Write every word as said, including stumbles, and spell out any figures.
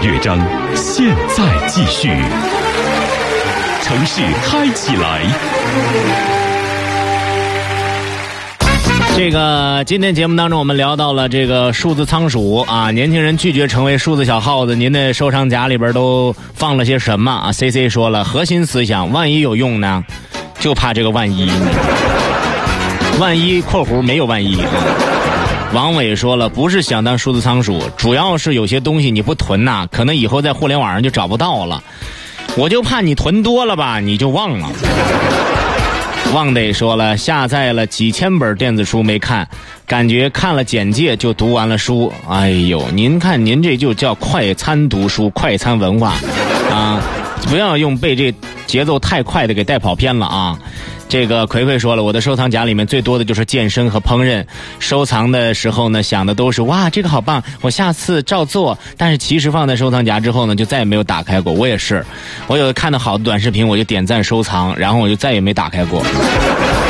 乐章现在继续，城市嗨起来。 这个今天节目当中我们聊到了这个数字仓鼠啊，年轻人拒绝成为数字小耗子，您的收藏夹里边都放了些什么啊 ？C C 说了，核心思想，万一有用呢，就怕这个万一，万一括弧没有万一。王伟说了，不是想当数字仓鼠，主要是有些东西你不囤呐、啊，可能以后在互联网上就找不到了。我就怕你囤多了吧，你就忘了。旺得说了，下载了几千本电子书没看，感觉看了简介就读完了书。哎呦，您看您这就叫快餐读书，快餐文化啊！不要用被这节奏太快的给带跑偏了啊！这个葵葵说了，我的收藏夹里面最多的就是健身和烹饪，收藏的时候呢想的都是哇这个好棒，我下次照做，但是其实放在收藏夹之后呢就再也没有打开过。我也是，我有看到好的短视频我就点赞收藏，然后我就再也没打开过。